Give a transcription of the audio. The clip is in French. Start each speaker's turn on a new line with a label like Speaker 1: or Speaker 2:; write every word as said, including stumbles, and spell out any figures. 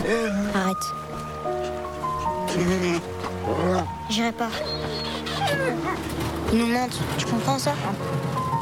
Speaker 1: Arrête. J'irai pas. Ils nous mentent, tu comprends ça?